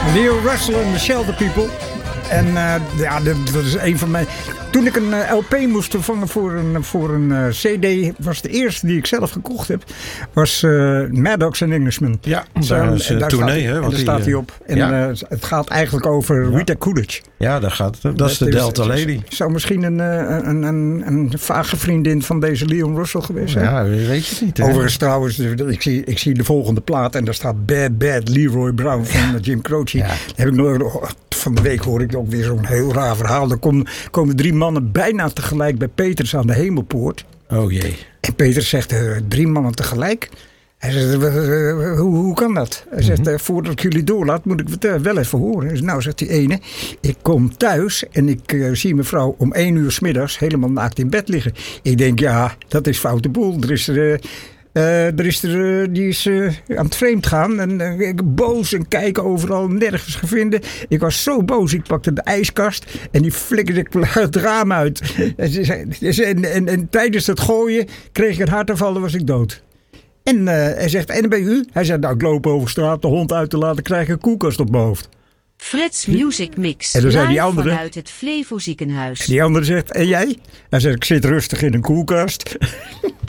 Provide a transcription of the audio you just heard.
Leo Russell en The Shelter People. En ja, dat is een van mijn... Toen ik een LP moest vervangen voor een CD... was de eerste die ik zelf gekocht heb... was Maddox and Englishmen. Ja, daar is een tournee. En daar staat hij op. En het gaat eigenlijk over Rita Coolidge. Ja, dat is de Delta Lady. Zou misschien een vage vriendin van deze Leon Russell geweest zijn? Ja, weet je niet. Hè? Overigens trouwens, ik zie de volgende plaat... en daar staat Bad Leroy Brown van Jim Croce. Ja. Heb ik van de week hoor ik ook weer zo'n heel raar verhaal. Er komen 3 mannen bijna tegelijk bij Peters aan de Hemelpoort. Oh jee. En Peters zegt, 3 mannen tegelijk? Hij zegt, hoe kan dat? Hij zegt, voordat ik jullie doorlaat, moet ik het wel even horen. Dus nou, zegt die ene, ik kom thuis en ik zie mijn vrouw om 1 uur 's middags helemaal naakt in bed liggen. Ik denk, ja, dat is foute boel. Die is aan het vreemd gaan en boos en kijken overal, nergens gevonden. Ik was zo boos, ik pakte de ijskast en die flikkerde het raam uit. En tijdens het gooien kreeg ik een hartaanval en was ik dood. En hij zegt, en ben u? Hij zegt, nou ik loop over straat de hond uit te laten, krijg ik een koelkast op mijn hoofd. Freds Music Mix, en dan zei die live andere, vanuit het Flevo ziekenhuis. Die andere zegt, en jij? Hij zegt, ik zit rustig in een koelkast.